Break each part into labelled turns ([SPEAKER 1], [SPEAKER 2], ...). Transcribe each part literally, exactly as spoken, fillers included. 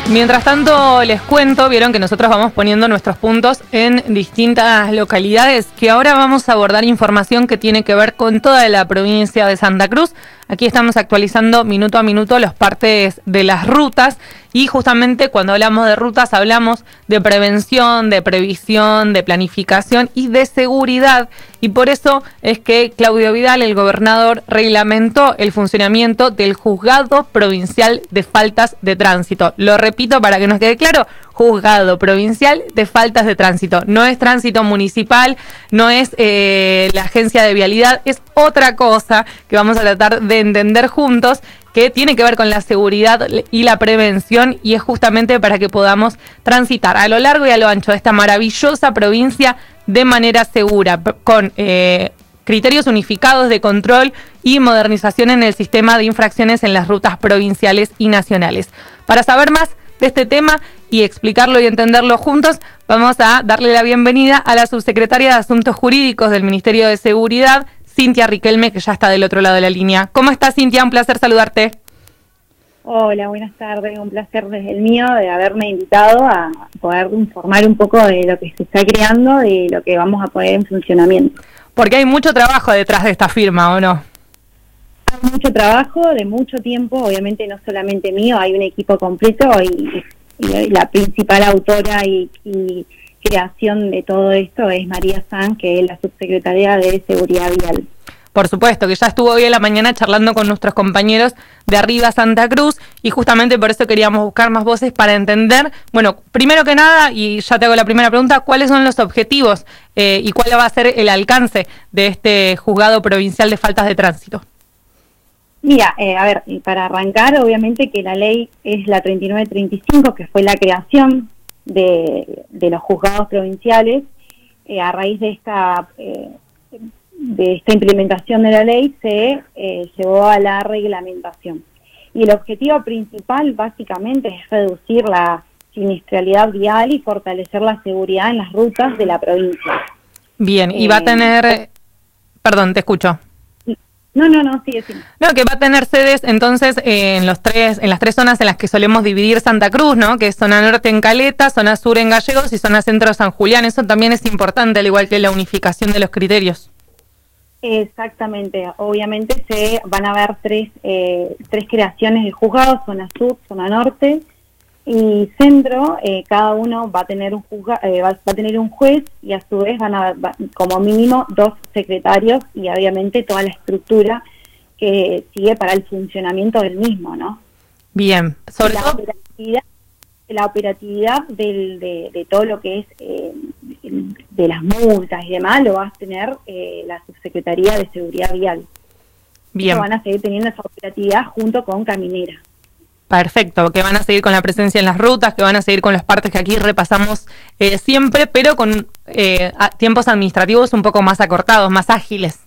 [SPEAKER 1] Mientras tanto, les cuento, vieron que nosotros vamos poniendo nuestros puntos en distintas localidades, que ahora vamos a abordar información que tiene que ver con toda la provincia de Santa Cruz. Aquí estamos actualizando minuto a minuto los partes de las rutas y justamente cuando hablamos de rutas hablamos de prevención, de previsión, de planificación y de seguridad. Y por eso es que Claudio Vidal, el gobernador, reglamentó el funcionamiento del Juzgado Provincial de Faltas de Tránsito. Lo repito para que nos quede claro, Juzgado Provincial de Faltas de Tránsito. No es tránsito municipal, no es eh, la agencia de vialidad, es otra cosa que vamos a tratar de entender juntos, que tiene que ver con la seguridad y la prevención, y es justamente para que podamos transitar a lo largo y a lo ancho de esta maravillosa provincia de manera segura, con eh, criterios unificados de control y modernización en el sistema de infracciones en las rutas provinciales y nacionales. Para saber más de este tema y explicarlo y entenderlo juntos, vamos a darle la bienvenida a la subsecretaria de Asuntos Jurídicos del Ministerio de Seguridad, Cintia Riquelme, que ya está del otro lado de la línea. ¿Cómo estás, Cintia? Un placer saludarte.
[SPEAKER 2] Hola, buenas tardes. Un placer desde el mío de haberme invitado a poder informar un poco de lo que se está creando y lo que vamos a poner en funcionamiento.
[SPEAKER 1] Porque hay mucho trabajo detrás de esta firma, ¿o no?
[SPEAKER 2] Hay mucho trabajo, de mucho tiempo, obviamente no solamente mío, hay un equipo completo y, y la principal autora y, y creación de todo esto es María Sanz, que es la subsecretaria de Seguridad Vial.
[SPEAKER 1] Por supuesto, que ya estuvo hoy en la mañana charlando con nuestros compañeros de Arriba Santa Cruz y justamente por eso queríamos buscar más voces para entender, bueno, primero que nada, y ya te hago la primera pregunta, ¿cuáles son los objetivos eh, y cuál va a ser el alcance de este Juzgado Provincial de Faltas de Tránsito?
[SPEAKER 2] Mira, eh, a ver, para arrancar, obviamente que la ley es la treinta y nueve treinta y cinco, que fue la creación de, de los juzgados provinciales. Eh, a raíz de esta... Eh, de esta implementación de la ley se eh, llevó a la reglamentación. Y el objetivo principal básicamente es reducir la siniestralidad vial y fortalecer la seguridad en las rutas de la provincia.
[SPEAKER 1] Bien, y va a tener... Eh, perdón, te escucho.
[SPEAKER 2] No, no, no, sigue siendo.
[SPEAKER 1] No, que va a tener sedes entonces eh, en los tres, en las tres zonas en las que solemos dividir Santa Cruz, ¿no? Que es zona norte en Caleta, zona sur en Gallegos y zona centro San Julián. Eso también es importante, al igual que la unificación de los criterios.
[SPEAKER 2] Exactamente, obviamente se van a haber tres, eh, tres creaciones de juzgados, zona sur, zona norte y centro. Eh, cada uno va a tener un juzga, eh, va, va a tener un juez y a su vez van a va, como mínimo dos secretarios y obviamente toda la estructura que sigue para el funcionamiento del mismo, ¿no?
[SPEAKER 1] Bien, sobre
[SPEAKER 2] la
[SPEAKER 1] todo
[SPEAKER 2] operatividad, la operatividad del, de, de todo lo que es eh, de las multas y demás lo va a tener eh, la Subsecretaría de Seguridad Vial.
[SPEAKER 1] Bien.
[SPEAKER 2] Ellos van a seguir teniendo esa operatividad junto con Caminera.
[SPEAKER 1] Perfecto, que van a seguir con la presencia en las rutas, que van a seguir con las partes que aquí repasamos eh, siempre, pero con eh, a, tiempos administrativos un poco más acortados, más ágiles.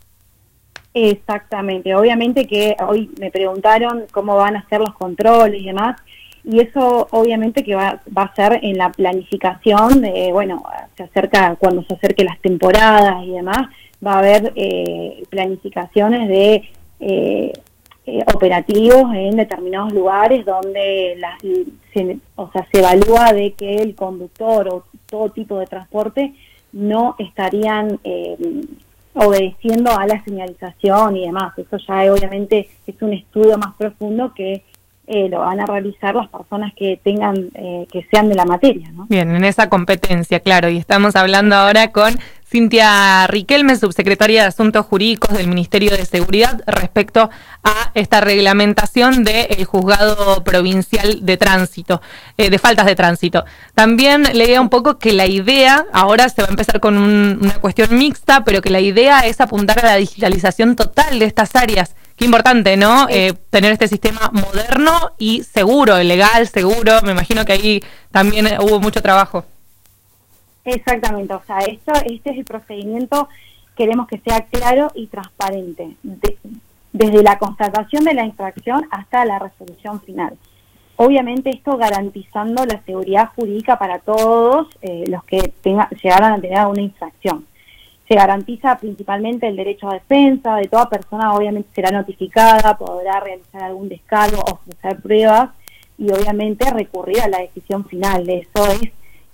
[SPEAKER 2] Exactamente, obviamente que hoy me preguntaron cómo van a ser los controles y demás, y eso obviamente que va, va a ser en la planificación de, bueno, se acerca, cuando se acerquen las temporadas y demás, va a haber eh, planificaciones de eh, eh, operativos en determinados lugares donde la, se, o sea, se evalúa de que el conductor o todo tipo de transporte no estarían eh, obedeciendo a la señalización y demás. Eso ya obviamente es un estudio más profundo que Eh, lo van a realizar las personas que tengan, eh, que sean de la materia, ¿no?
[SPEAKER 1] Bien, en esa competencia, claro, y estamos hablando ahora con Cintia Riquelme, subsecretaria de Asuntos Jurídicos del Ministerio de Seguridad, respecto a esta reglamentación del Juzgado Provincial de Tránsito, eh, de Faltas de Tránsito. También leía un poco que la idea, ahora se va a empezar con un, una cuestión mixta, pero que la idea es apuntar a la digitalización total de estas áreas. Qué importante, ¿no? Eh, tener este sistema moderno y seguro, legal, seguro. Me imagino que ahí también hubo mucho trabajo.
[SPEAKER 2] Exactamente, o sea, esto, este es el procedimiento, queremos que sea claro y transparente, de, desde la constatación de la infracción hasta la resolución final. Obviamente esto garantizando la seguridad jurídica para todos eh, los que tenga, llegaran a tener una infracción. Se garantiza principalmente el derecho a defensa de toda persona, obviamente será notificada, podrá realizar algún descargo, ofrecer pruebas, y obviamente recurrir a la decisión final. Eso es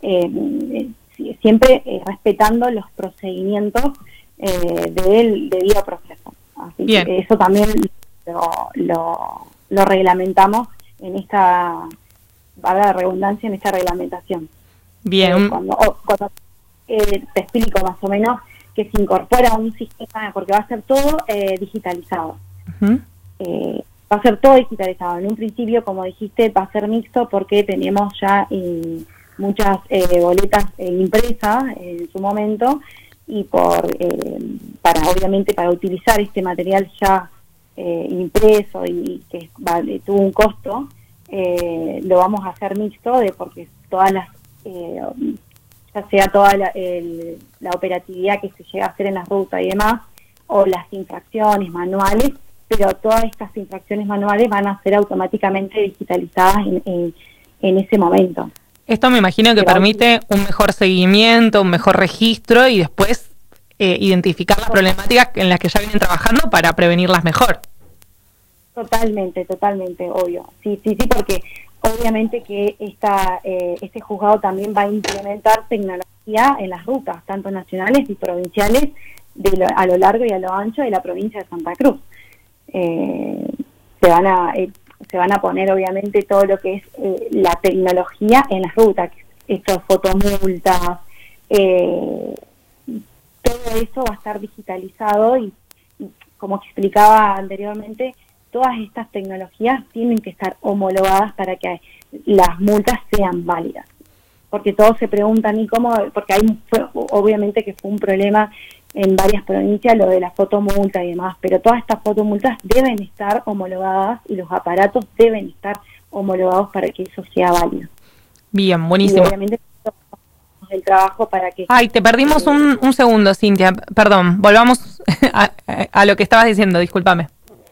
[SPEAKER 2] eh, siempre eh, respetando los procedimientos eh, del debido proceso. Así
[SPEAKER 1] Bien.
[SPEAKER 2] que eso también lo, lo, lo reglamentamos en esta, valga la redundancia, en esta reglamentación.
[SPEAKER 1] Bien.
[SPEAKER 2] Eh, cuando oh, cuando eh, te explico más o menos que se incorpora un sistema, porque va a ser todo eh, digitalizado.
[SPEAKER 1] Uh-huh.
[SPEAKER 2] Eh, va a ser todo digitalizado. En un principio, como dijiste, va a ser mixto porque tenemos ya eh, muchas eh, boletas eh, impresas en su momento, y por eh, para obviamente para utilizar este material ya eh, impreso y que vale, tuvo un costo, eh, lo vamos a hacer mixto, de porque todas las eh, ya sea toda la, el, la operatividad que se llega a hacer en las rutas y demás, o las infracciones manuales, pero todas estas infracciones manuales van a ser automáticamente digitalizadas en, en, en ese momento.
[SPEAKER 1] Esto me imagino que
[SPEAKER 2] pero,
[SPEAKER 1] permite un mejor seguimiento, un mejor registro y después eh, identificar las problemáticas en las que ya vienen trabajando para prevenirlas mejor.
[SPEAKER 2] Totalmente, totalmente, obvio. Sí, sí, sí, porque obviamente que esta, eh, este juzgado también va a implementar tecnología en las rutas, tanto nacionales y provinciales, de lo, a lo largo y a lo ancho de la provincia de Santa Cruz. Eh, se van a eh, se van a poner obviamente todo lo que es eh, la tecnología en las rutas, estos fotomultas, eh, todo eso va a estar digitalizado y, y como explicaba anteriormente, todas estas tecnologías tienen que estar homologadas para que las multas sean válidas. Porque todos se preguntan, ¿y cómo? Porque hay fue, obviamente que fue un problema en varias provincias lo de la fotomulta y demás, pero todas estas fotomultas deben estar homologadas y los aparatos deben estar homologados para que eso sea válido.
[SPEAKER 1] Bien, buenísimo.
[SPEAKER 2] Y obviamente el trabajo para que...
[SPEAKER 1] Ay, te perdimos eh, un, un segundo, Cintia. Perdón, volvamos a, a lo que estabas diciendo, discúlpame.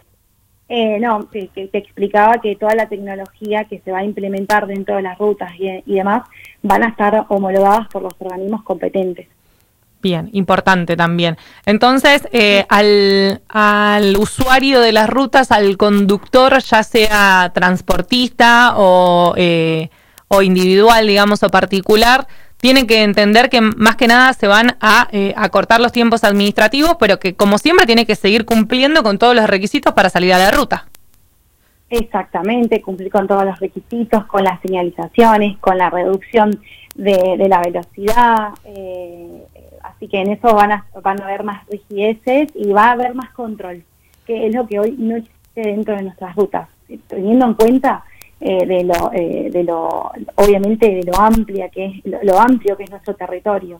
[SPEAKER 2] Eh, no, te, te, te explicaba que toda la tecnología que se va a implementar dentro de las rutas y, y demás van a estar homologadas por los organismos competentes.
[SPEAKER 1] Bien, importante también. Entonces, eh, al, al usuario de las rutas, al conductor, ya sea transportista o, eh, o individual, digamos, o particular, tiene que entender que más que nada se van a eh, acortar los tiempos administrativos, pero que como siempre tiene que seguir cumpliendo con todos los requisitos para salir a la ruta.
[SPEAKER 2] Exactamente, cumplir con todos los requisitos, con las señalizaciones, con la reducción de, de la velocidad, eh, así que en eso van a, van a haber más rigideces y va a haber más control, que es lo que hoy no existe dentro de nuestras rutas, teniendo en cuenta eh, de lo, eh, de lo, obviamente de lo amplia que es, lo, lo amplio que es nuestro territorio,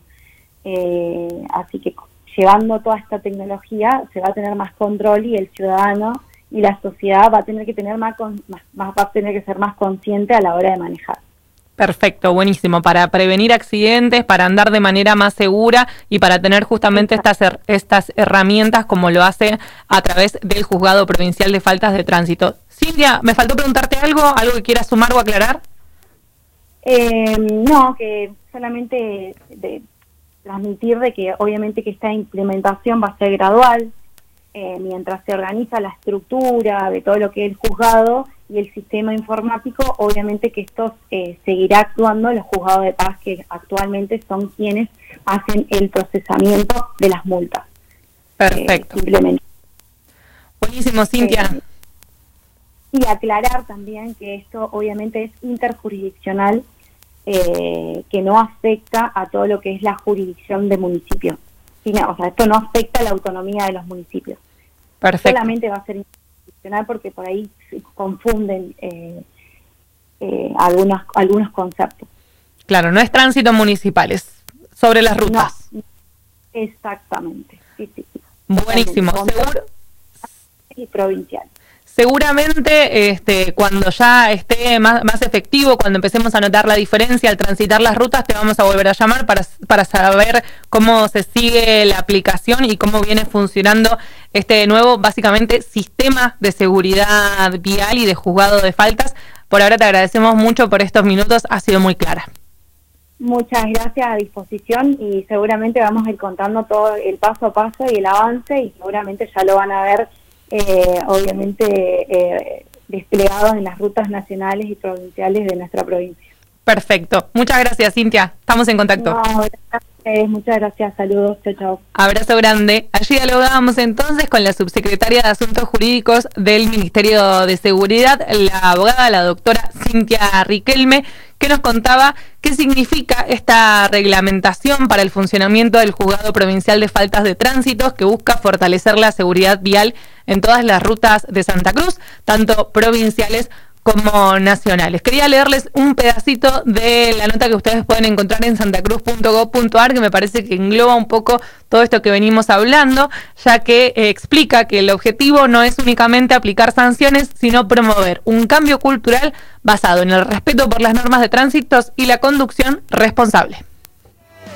[SPEAKER 2] eh, así que llevando toda esta tecnología se va a tener más control y el ciudadano y la sociedad va a tener que tener más, más, más va a tener que ser más consciente a la hora de manejar.
[SPEAKER 1] Perfecto, buenísimo, para prevenir accidentes, para andar de manera más segura y para tener justamente estas, her estas herramientas como lo hace a través del Juzgado Provincial de Faltas de Tránsito. Cintia, ¿me faltó preguntarte algo? ¿Algo que quieras sumar o aclarar?
[SPEAKER 2] Eh, no, que solamente de transmitir de que obviamente que esta implementación va a ser gradual, eh, mientras se organiza la estructura de todo lo que es el juzgado y el sistema informático, obviamente que esto eh, seguirá actuando los juzgados de paz, que actualmente son quienes hacen el procesamiento de las multas.
[SPEAKER 1] Perfecto.
[SPEAKER 2] Eh,
[SPEAKER 1] Buenísimo, Cintia.
[SPEAKER 2] Eh, y aclarar también que esto obviamente es interjurisdiccional, eh, que no afecta a todo lo que es la jurisdicción de municipios. O sea, esto no afecta a la autonomía de los municipios.
[SPEAKER 1] Perfecto.
[SPEAKER 2] Solamente va a ser interjurisdiccional porque por ahí se confunden eh, eh, algunos, algunos conceptos.
[SPEAKER 1] Claro, no es tránsito municipal, es sobre las rutas.
[SPEAKER 2] No, exactamente. Sí, sí, sí.
[SPEAKER 1] Buenísimo. Seguro.
[SPEAKER 2] Y provincial.
[SPEAKER 1] Seguramente este, cuando ya esté más, más efectivo, cuando empecemos a notar la diferencia al transitar las rutas, te vamos a volver a llamar para, para saber cómo se sigue la aplicación y cómo viene funcionando este nuevo, básicamente, sistema de seguridad vial y de juzgado de faltas. Por ahora te agradecemos mucho por estos minutos, ha sido muy clara.
[SPEAKER 2] Muchas gracias, a disposición, y seguramente vamos a ir contando todo el paso a paso y el avance, y seguramente ya lo van a ver. Eh, obviamente eh, desplegados en las rutas nacionales y provinciales de nuestra provincia.
[SPEAKER 1] Perfecto. Muchas gracias, Cintia. Estamos en contacto.
[SPEAKER 2] No, gracias, muchas gracias. Saludos. Chao, chao.
[SPEAKER 1] Abrazo grande. Allí dialogábamos entonces con la subsecretaria de Asuntos Jurídicos del Ministerio de Seguridad, la abogada, la doctora Cintia Riquelme, que nos contaba qué significa esta reglamentación para el funcionamiento del Juzgado Provincial de Faltas de Tránsito, que busca fortalecer la seguridad vial en todas las rutas de Santa Cruz, tanto provinciales como nacionales. Quería leerles un pedacito de la nota que ustedes pueden encontrar en santacruz punto gob punto ar, que me parece que engloba un poco todo esto que venimos hablando, ya que eh, explica que el objetivo no es únicamente aplicar sanciones, sino promover un cambio cultural basado en el respeto por las normas de tránsito y la conducción responsable.